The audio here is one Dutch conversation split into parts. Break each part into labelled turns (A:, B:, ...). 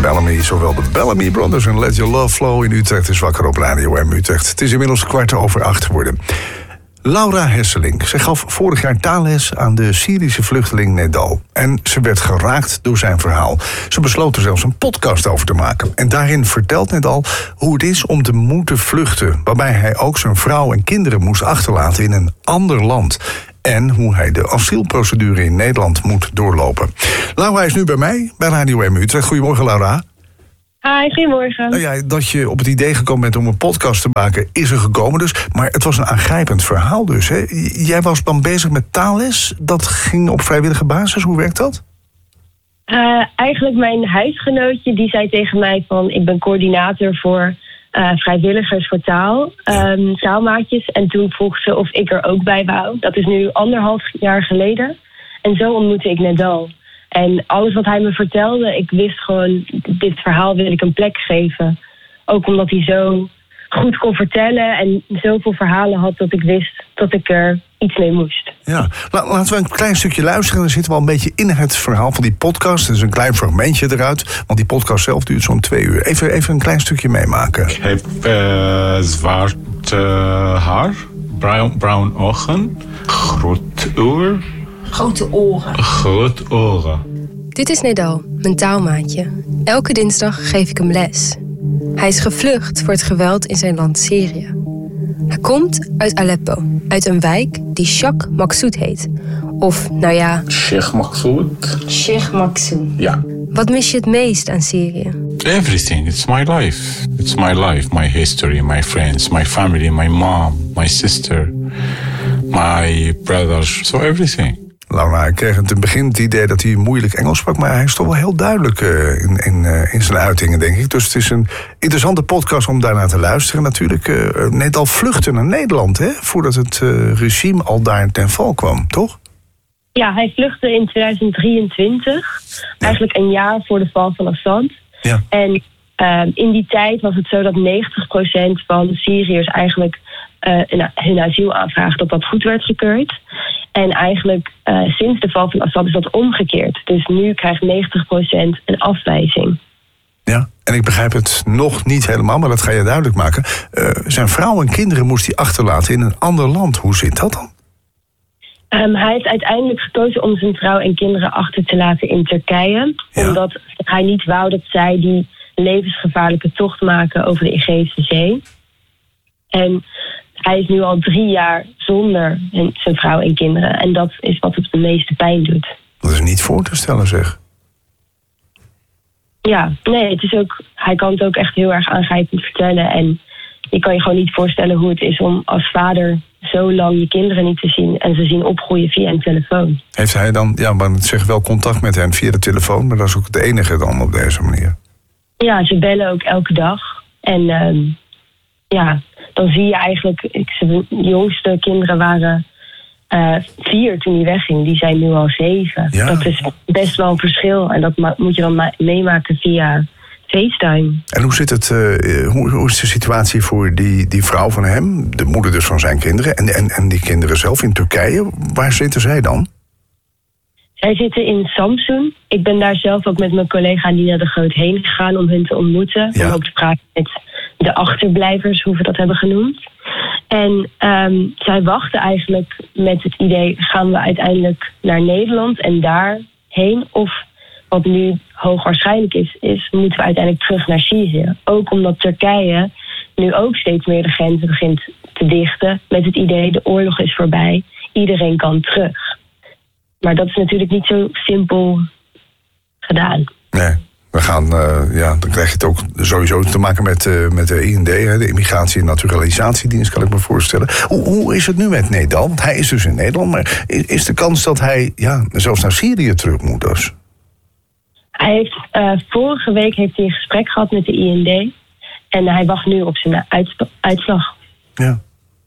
A: Bellamy, zowel de Bellamy Brothers en Let Your Love Flow in Utrecht is wakker op Radio M Utrecht. Het is inmiddels 7:15 geworden. Laura Hesselink, zij gaf vorig jaar taalles aan de Syrische vluchteling Nedal. En ze werd geraakt door zijn verhaal. Ze besloot er zelfs een podcast over te maken. En daarin vertelt Nedal hoe het is om te moeten vluchten, waarbij hij ook zijn vrouw en kinderen moest achterlaten in een ander land. En hoe hij de asielprocedure in Nederland moet doorlopen. Laura is nu bij mij, bij Radio M Utrecht. Goedemorgen, Laura.
B: Hi, goedemorgen.
A: Nou ja, dat je op het idee gekomen bent om een podcast te maken, is er gekomen dus. Maar het was een aangrijpend verhaal dus. Hè? Jij was dan bezig met taalles. Dat ging op vrijwillige basis. Hoe werkt dat?
B: Eigenlijk mijn huisgenootje die zei tegen mij van... ik ben coördinator voor vrijwilligers voor taal. Taalmaatjes. En toen vroeg ze of ik er ook bij wou. Dat is nu 1,5 jaar geleden. En zo ontmoette ik Nedal. En alles wat hij me vertelde, ik wist gewoon, dit verhaal wil ik een plek geven. Ook omdat hij zo goed kon vertellen en zoveel verhalen had dat ik wist dat ik er iets mee moest. Ja,
A: laten we een klein stukje luisteren. Dan zitten we al een beetje in het verhaal van die podcast. Er is een klein fragmentje eruit, want die podcast zelf duurt zo'n 2 uur. Even een klein stukje meemaken.
C: Ik heb zwart haar, bruin ogen,
D: grote oren.
E: Dit is Nedal, mijn taalmaatje. Elke dinsdag geef ik hem les. Hij is gevlucht voor het geweld in zijn land Syrië. Hij komt uit Aleppo, uit een wijk die Sheikh Maksoud heet. Of, nou ja...
C: Sheikh Maksoud.
D: Ja.
E: Wat mis je het meest aan Syrië?
C: Everything. It's my life. It's my life, my history, my friends, my family, my mom, my sister, my brothers. So everything.
A: Laura, ik kreeg in het begin het idee dat hij moeilijk Engels sprak, maar hij is toch wel heel duidelijk in zijn uitingen, denk ik. Dus het is een interessante podcast om daarnaar te luisteren natuurlijk. Net al vluchten naar Nederland, hè, voordat het regime al daar ten val kwam, toch?
B: Ja, hij vluchtte in 2023, eigenlijk een jaar voor de val van Assad.
A: Ja.
B: En in die tijd was het zo dat 90% van Syriërs eigenlijk hun asielaanvraag dat goed werd gekeurd. En eigenlijk sinds de val van Assad is dat omgekeerd. Dus nu krijgt 90% een afwijzing.
A: Ja, en ik begrijp het nog niet helemaal, maar dat ga je duidelijk maken. Zijn vrouw en kinderen moest hij achterlaten in een ander land. Hoe zit dat dan?
B: Hij heeft uiteindelijk gekozen om zijn vrouw en kinderen achter te laten in Turkije. Ja. Omdat hij niet wou dat zij die levensgevaarlijke tocht maken over de Egeïsche Zee. En hij is nu al 3 jaar zonder zijn vrouw en kinderen. En dat is wat het de meeste pijn doet.
A: Dat is niet voor te stellen, zeg.
B: Ja, nee, het is ook, hij kan het ook echt heel erg aangrijpend vertellen. En je kan je gewoon niet voorstellen hoe het is om als vader zo lang je kinderen niet te zien en ze zien opgroeien via een telefoon.
A: Heeft hij dan, ja, maar het zegt wel contact met hen via de telefoon, maar dat is ook het enige dan op deze manier?
B: Ja, ze bellen ook elke dag. En dan zie je eigenlijk, de jongste kinderen waren 4 toen hij wegging. Die zijn nu al 7.
A: Ja.
B: Dat is best wel een verschil. En dat moet je dan meemaken via FaceTime.
A: En hoe zit het? Hoe is de situatie voor die vrouw van hem? De moeder dus van zijn kinderen. En die kinderen zelf in Turkije. Waar zitten zij dan?
B: Zij zitten in Samsun. Ik ben daar zelf ook met mijn collega Nina de Groot heen gegaan om hun te ontmoeten.
A: Ja.
B: Om ook te praten met de achterblijvers, hoe we dat hebben genoemd. En zij wachten eigenlijk met het idee, gaan we uiteindelijk naar Nederland en daarheen? Of wat nu hoogwaarschijnlijk is moeten we uiteindelijk terug naar Syrië. Ook omdat Turkije nu ook steeds meer de grenzen begint te dichten. Met het idee, de oorlog is voorbij, iedereen kan terug. Maar dat is natuurlijk niet zo simpel gedaan.
A: Nee, we gaan, dan krijg je het ook sowieso te maken met de IND, de Immigratie- en Naturalisatiedienst, kan ik me voorstellen. Hoe is het nu met Nedal? Want hij is dus in Nederland, maar is de kans dat hij zelfs naar Syrië terug moet dus?
B: Hij heeft, vorige week heeft hij een gesprek gehad met de IND. En hij wacht nu op zijn uitslag.
A: Ja.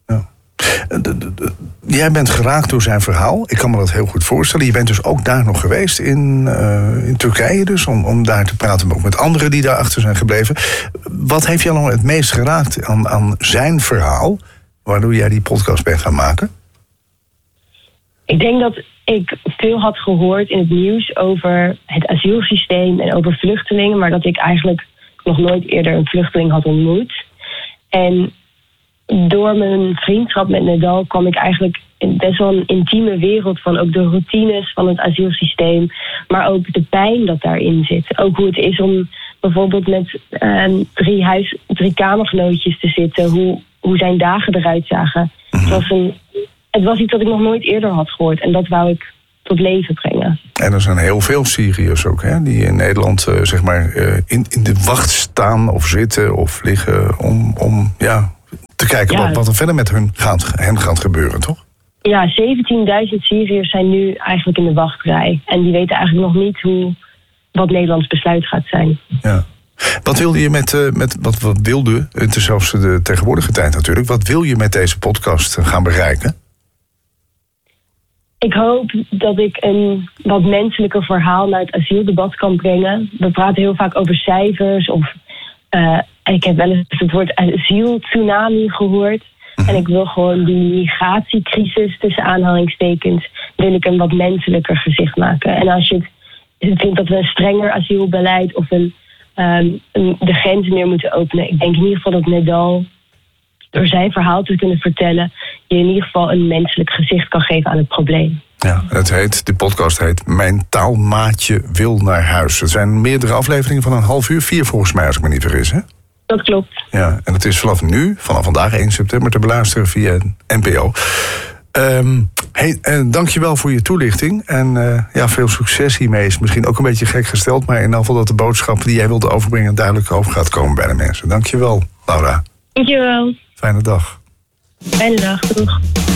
A: Jij bent geraakt door zijn verhaal. Ik kan me dat heel goed voorstellen. Je bent dus ook daar nog geweest in Turkije dus, om daar te praten, ook met anderen die daarachter zijn gebleven. Wat heeft jou nou het meest geraakt aan zijn verhaal, waardoor jij die podcast bent gaan maken?
B: Ik denk dat ik veel had gehoord in het nieuws over het asielsysteem en over vluchtelingen, maar dat ik eigenlijk nog nooit eerder een vluchteling had ontmoet. En door mijn vriendschap met Nedal kwam ik eigenlijk in best wel een intieme wereld van ook de routines van het asielsysteem, maar ook de pijn dat daarin zit. Ook hoe het is om bijvoorbeeld met 3 kamergenootjes te zitten, hoe zijn dagen eruit zagen. Het was iets dat ik nog nooit eerder had gehoord en dat wou ik tot leven brengen.
A: En er zijn heel veel Syriërs ook, hè, die in Nederland in de wacht staan of zitten of liggen om te kijken wat er verder met hen gaat gebeuren, toch?
B: Ja, 17.000 Syriërs zijn nu eigenlijk in de wachtrij. En die weten eigenlijk nog niet wat Nederlands besluit gaat zijn.
A: Ja. Wat wilde je wat wilde, het is zelfs de tegenwoordige tijd natuurlijk, wat wil je met deze podcast gaan bereiken?
B: Ik hoop dat ik een wat menselijker verhaal naar het asieldebat kan brengen. We praten heel vaak over cijfers of ik heb wel eens het woord asieltsunami gehoord. En ik wil gewoon die migratiecrisis tussen aanhalingstekens, wil ik een wat menselijker gezicht maken. En als je het vindt dat we een strenger asielbeleid of de grenzen meer moeten openen, ik denk in ieder geval dat Nedal door zijn verhaal te kunnen vertellen, je in ieder geval een menselijk gezicht kan geven aan het probleem.
A: Ja, de podcast heet Mijn taalmaatje wil naar huis. Het zijn meerdere afleveringen van een half uur, 4 volgens mij, als ik me niet vergis, hè?
B: Dat klopt.
A: Ja, en het is vanaf vandaag 1 september te beluisteren via NPO. Dank je wel voor je toelichting. En veel succes hiermee. Is misschien ook een beetje gek gesteld, maar in ieder geval dat de boodschap die jij wilde overbrengen duidelijk over gaat komen bij de mensen. Dank je wel, Laura.
B: Dank je wel.
A: Fijne dag.
B: Fijne dag, doeg.